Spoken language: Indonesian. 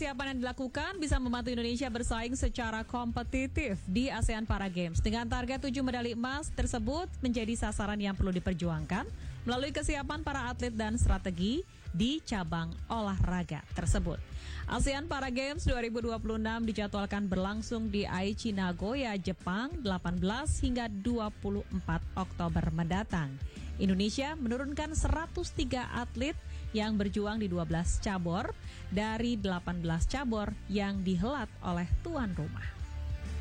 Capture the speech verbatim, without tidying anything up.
persiapan yang dilakukan bisa membantu Indonesia bersaing secara kompetitif di ASEAN Para Games. Dengan target tujuh medali emas tersebut menjadi sasaran yang perlu diperjuangkan melalui kesiapan para atlet dan strategi di cabang olahraga tersebut. ASEAN Para Games dua ribu dua puluh enam dijadwalkan berlangsung di Aichi, Nagoya, Jepang, delapan belas hingga dua puluh empat Oktober mendatang. Indonesia menurunkan seratus tiga atlet yang berjuang di dua belas cabur dari delapan belas cabur yang dihelat oleh tuan rumah.